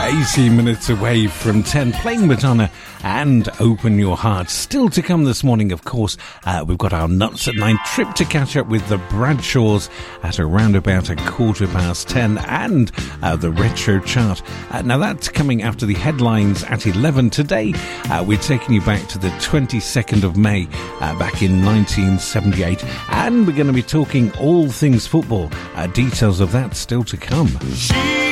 18 minutes away from 10, playing Madonna and Open Your Heart. Still to come this morning, of course, we've got our Nuts at 9 trip to catch up with the Bradshaws at around about 10:15, and the Retro Chart. Now that's coming after the headlines at 11. Today, we're taking you back to the 22nd of May, back in 1978, and we're going to be talking all things football. Details of that still to come.